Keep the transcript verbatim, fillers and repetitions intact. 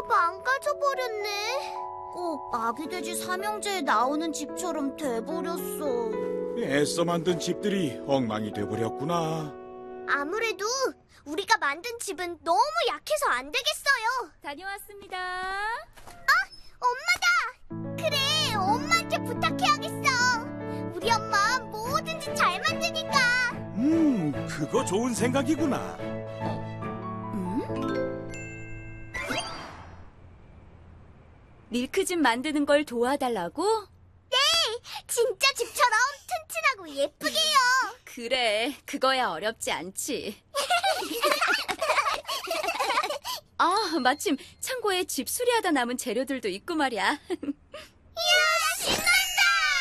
망가져버렸네. 꼭 아기 돼지 삼형제에 나오는 집처럼 돼버렸어. 애써 만든 집들이 엉망이 돼버렸구나. 아무래도 우리가 만든 집은 너무 약해서 안 되겠어요. 다녀왔습니다. 엄마다! 그래, 엄마한테 부탁해야겠어. 우리 엄마 뭐든지 잘 만드니까. 음, 그거 좋은 생각이구나. 밀크즙 만드는 걸 도와달라고? 진짜 집처럼 튼튼하고 예쁘게요. 그래, 그거야 어렵지 않지. 아, 마침 창고에 집 수리하다 남은 재료들도 있고 말이야.